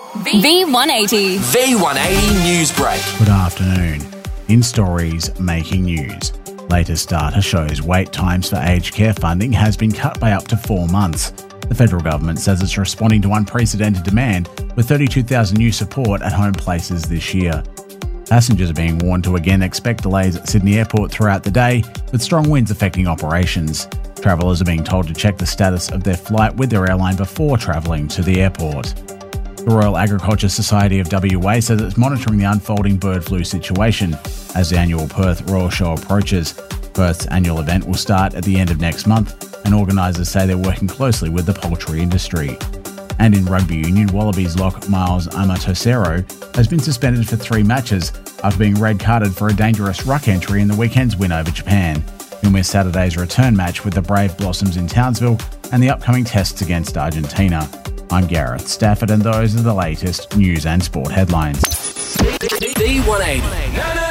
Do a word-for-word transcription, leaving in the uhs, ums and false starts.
V one eighty. V one eighty News Break. Good afternoon. In stories making news. Latest data shows wait times for aged care funding has been cut by up to four months. The federal government says it's responding to unprecedented demand with thirty-two thousand new support at home places this year. Passengers are being warned to again expect delays at Sydney Airport throughout the day, with strong winds affecting operations. Travellers are being told to check the status of their flight with their airline before travelling to the airport. The Royal Agriculture Society of W A says it's monitoring the unfolding bird flu situation as the annual Perth Royal Show approaches. Perth's annual event will start at the end of next month, and organisers say they're working closely with the poultry industry. And in rugby union, Wallabies lock Miles Amatosero has been suspended for three matches after being red-carded for a dangerous ruck entry in the weekend's win over Japan. He'll miss Saturday's return match with the Brave Blossoms in Townsville and the upcoming tests against Argentina. I'm Gareth Stafford, and those are the latest news and sport headlines. V one eighty.